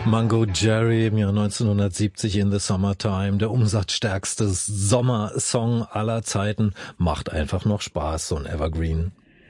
Mungo Jerry im Jahr 1970 in the Summertime, der umsatzstärkste Sommersong aller Zeiten, macht einfach noch Spaß, so ein Evergreen.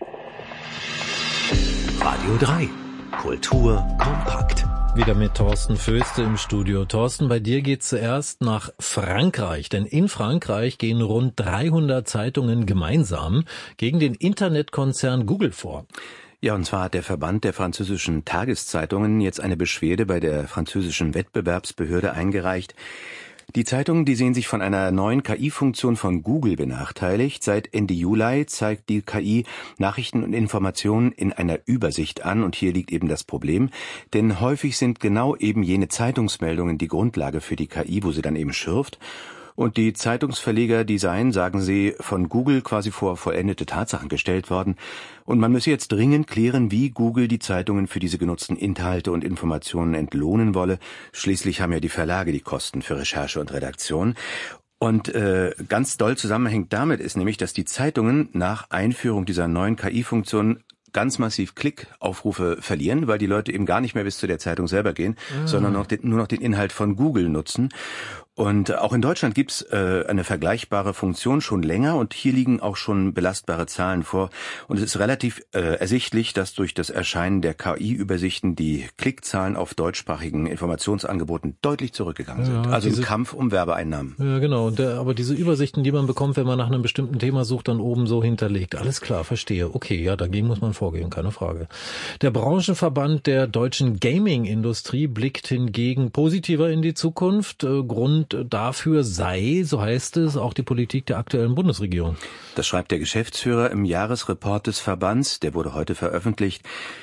Radio 3, Kultur kompakt. Wieder mit Thorsten Föste im Studio. Thorsten, bei dir geht's zuerst nach Frankreich, denn in Frankreich gehen rund 300 Zeitungen gemeinsam gegen den Internetkonzern Google vor. Ja, und zwar hat der Verband der französischen Tageszeitungen jetzt eine Beschwerde bei der französischen Wettbewerbsbehörde eingereicht. Die Zeitungen, die sehen sich von einer neuen KI-Funktion von Google benachteiligt. Seit Ende Juli zeigt die KI Nachrichten und Informationen in einer Übersicht an. Und hier liegt eben das Problem. Denn häufig sind genau eben jene Zeitungsmeldungen die Grundlage für die KI, wo sie dann eben schürft. Und die Zeitungsverleger, die seien, sagen sie, von Google quasi vor vollendete Tatsachen gestellt worden. Und man müsse jetzt dringend klären, wie Google die Zeitungen für diese genutzten Inhalte und Informationen entlohnen wolle. Schließlich haben ja die Verlage die Kosten für Recherche und Redaktion. Und ganz doll zusammenhängt damit ist nämlich, dass die Zeitungen nach Einführung dieser neuen KI-Funktion ganz massiv Klickaufrufe verlieren, weil die Leute eben gar nicht mehr bis zu der Zeitung selber gehen, sondern nur noch den Inhalt von Google nutzen. Und auch in Deutschland gibt's eine vergleichbare Funktion schon länger und hier liegen auch schon belastbare Zahlen vor. Und es ist relativ ersichtlich, dass durch das Erscheinen der KI-Übersichten die Klickzahlen auf deutschsprachigen Informationsangeboten deutlich zurückgegangen sind. Also im Kampf um Werbeeinnahmen. Ja, genau. Aber diese Übersichten, die man bekommt, wenn man nach einem bestimmten Thema sucht, dann oben so hinterlegt. Alles klar, verstehe. Okay, ja, dagegen muss man vorgehen, keine Frage. Der Branchenverband der deutschen Gaming-Industrie blickt hingegen positiver in die Zukunft. Grund dafür sei, so heißt es, auch die Politik der aktuellen Bundesregierung. Das schreibt der Geschäftsführer im Jahresreport des Verbands, der wurde heute veröffentlicht.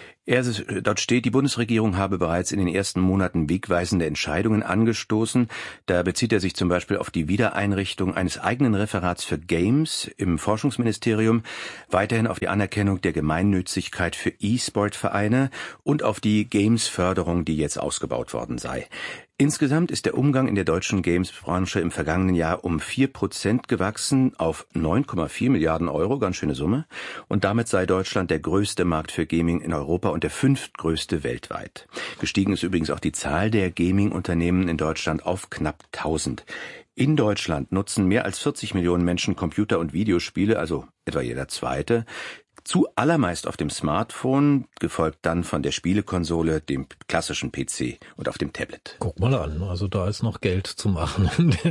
Dort steht, die Bundesregierung habe bereits in den ersten Monaten wegweisende Entscheidungen angestoßen. Da bezieht er sich zum Beispiel auf die Wiedereinrichtung eines eigenen Referats für Games im Forschungsministerium, weiterhin auf die Anerkennung der Gemeinnützigkeit für E-Sport-Vereine und auf die Games-Förderung, die jetzt ausgebaut worden sei. Insgesamt ist der Umgang in der deutschen Games-Branche im vergangenen Jahr um 4% gewachsen auf 9,4 Milliarden Euro, ganz schöne Summe. Und damit sei Deutschland der größte Markt für Gaming in Europa und der 5. größte weltweit. Gestiegen ist übrigens auch die Zahl der Gaming-Unternehmen in Deutschland auf knapp 1000. In Deutschland nutzen mehr als 40 Millionen Menschen Computer- und Videospiele, also etwa jeder Zweite. Zuallermeist auf dem Smartphone, gefolgt dann von der Spielekonsole, dem klassischen PC und auf dem Tablet. Guck mal an, also da ist noch Geld zu machen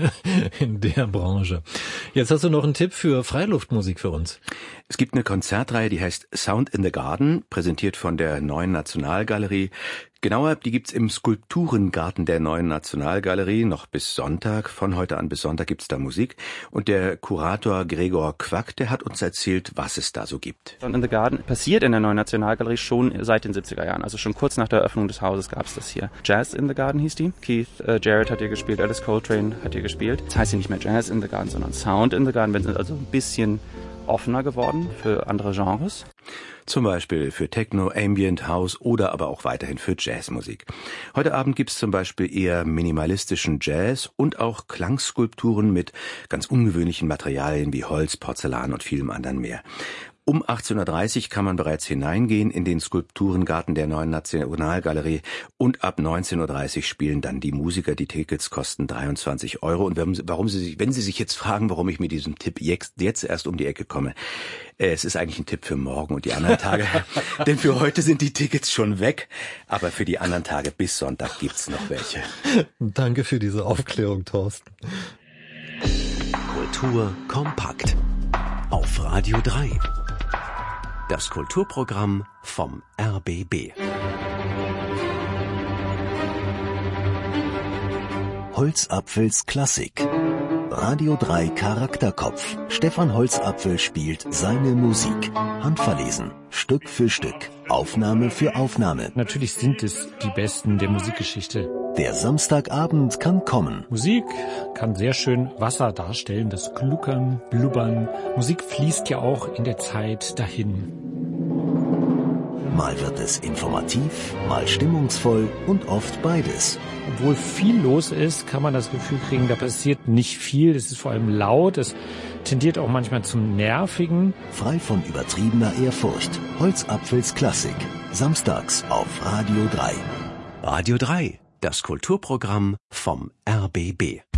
in der Branche. Jetzt hast du noch einen Tipp für Freiluftmusik für uns. Es gibt eine Konzertreihe, die heißt Sound in the Garden, präsentiert von der Neuen Nationalgalerie. Genauer, die gibt's im Skulpturengarten der Neuen Nationalgalerie noch bis Sonntag. Von heute an bis Sonntag gibt's da Musik. Und der Kurator Gregor Quack, der hat uns erzählt, was es da so gibt. Sound in the Garden passiert in der Neuen Nationalgalerie schon seit den 70er Jahren. Also schon kurz nach der Eröffnung des Hauses gab's das hier. Jazz in the Garden hieß die. Keith Jarrett hat hier gespielt, Alice Coltrane hat hier gespielt. Das heißt hier nicht mehr Jazz in the Garden, sondern Sound in the Garden. Wir sind also ein bisschen offener geworden für andere Genres. Zum Beispiel für Techno, Ambient, House oder aber auch weiterhin für Jazzmusik. Heute Abend gibt's zum Beispiel eher minimalistischen Jazz und auch Klangskulpturen mit ganz ungewöhnlichen Materialien wie Holz, Porzellan und vielem anderen mehr. Um 18.30 Uhr kann man bereits hineingehen in den Skulpturengarten der Neuen Nationalgalerie und ab 19.30 Uhr spielen dann die Musiker. Die Tickets kosten 23 Euro. Und wenn Sie sich jetzt fragen, warum ich mit diesem Tipp jetzt erst um die Ecke komme, es ist eigentlich ein Tipp für morgen und die anderen Tage. Denn für heute sind die Tickets schon weg. Aber für die anderen Tage bis Sonntag gibt's noch welche. Danke für diese Aufklärung, Thorsten. Kultur kompakt. Auf Radio 3. Das Kulturprogramm vom RBB. Holzapfels Klassik. Radio 3 Charakterkopf. Stefan Holzapfel spielt seine Musik. Handverlesen. Stück für Stück. Aufnahme für Aufnahme. Natürlich sind es die Besten der Musikgeschichte. Der Samstagabend kann kommen. Musik kann sehr schön Wasser darstellen, das Gluckern, Blubbern. Musik fließt ja auch in der Zeit dahin. Mal wird es informativ, mal stimmungsvoll und oft beides. Obwohl viel los ist, kann man das Gefühl kriegen, da passiert nicht viel. Es ist vor allem laut, es tendiert auch manchmal zum Nervigen. Frei von übertriebener Ehrfurcht. Holzapfels Klassik. Samstags auf Radio 3. Radio 3. Das Kulturprogramm vom RBB.